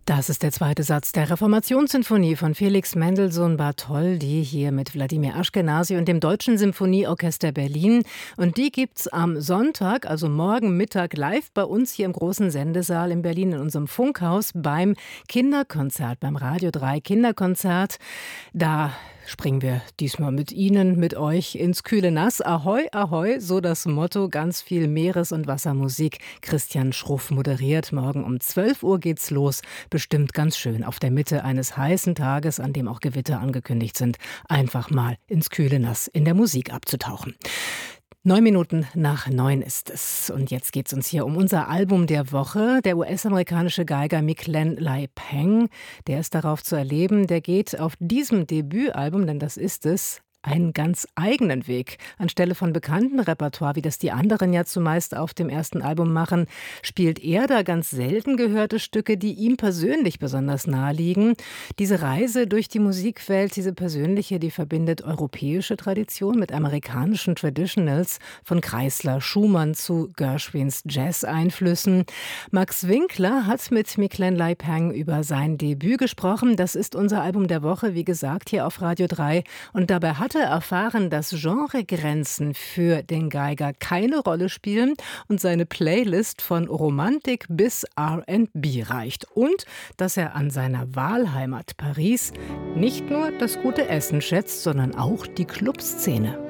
Das ist der zweite Satz der Reformationssinfonie von Felix Mendelssohn Bartholdy, hier mit Wladimir Aschkenasy und dem Deutschen Symphonieorchester Berlin. Und die gibt's am Sonntag, also morgen Mittag, live bei uns hier im großen Sendesaal in Berlin in unserem Funkhaus beim Kinderkonzert, beim Radio 3 Kinderkonzert. Da springen wir diesmal mit Ihnen, mit euch ins kühle Nass. Ahoi, ahoi, so das Motto. Ganz viel Meeres- und Wassermusik. Christian Schruff moderiert. Morgen um 12 Uhr geht's los. Bestimmt ganz schön auf der Mitte eines heißen Tages, an dem auch Gewitter angekündigt sind, einfach mal ins kühle Nass in der Musik abzutauchen. 9 ist es. Und jetzt geht es uns hier um unser Album der Woche. Der US-amerikanische Geiger Miclen Lai-Peng, der ist darauf zu erleben, der geht auf diesem Debütalbum, denn das ist es, einen ganz eigenen Weg. Anstelle von bekannten Repertoire, wie das die anderen ja zumeist auf dem ersten Album machen, spielt er da ganz selten gehörte Stücke, die ihm persönlich besonders nahe liegen. Diese Reise durch die Musikwelt, diese persönliche, die verbindet europäische Tradition mit amerikanischen Traditionals, von Kreisler, Schumann zu Gershwins Jazz-Einflüssen. Max Winkler hat mit Miclen Lai-Peng über sein Debüt gesprochen. Das ist unser Album der Woche, wie gesagt, hier auf Radio 3. Und dabei hat er erfahren, dass Genregrenzen für den Geiger keine Rolle spielen und seine Playlist von Romantik bis R&B reicht. Und dass er an seiner Wahlheimat Paris nicht nur das gute Essen schätzt, sondern auch die Clubszene.